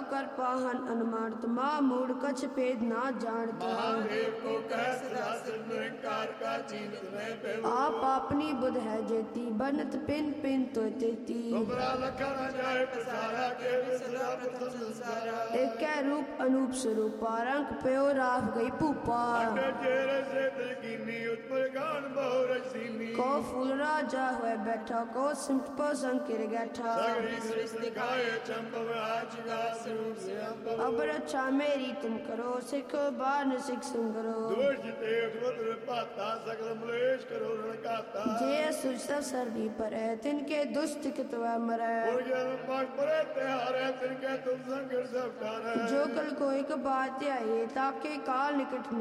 कर पाहन अनुमानत माँ मूड कछ भेद ना जानत महादेव को कह सदा सिर निरंकार का चीनत में बेवो आप अपनी बुध है जेती बनत पिन पिन तो तेती तुमरा लखा न जाए पसारा के सदा प्रथम संसारा एक रूप अनूप स्वरूपा रंग प्यो राफ गई भूपा अंडे चेहरे से दिल कीनी उत्पल गान बहु रसीनी को फूल राजा हुए बैठा को सिमट पो संकिर गैठा सगरी सृष्टि गाये चंपव आज गा स्वरूप से अंबव अब रक्षा मेरी तुम करो सिख बान सिख करो दोष देख रुद्र पाता सकल मलेश करो रणकाता जे सुच सब सर्दी पर है तिनके दुष्ट कितवा मरे मुर्गन पाक परे त्यारे तिनके तुम संग सब डारे जो कल को एक बात आई ताके काल निकट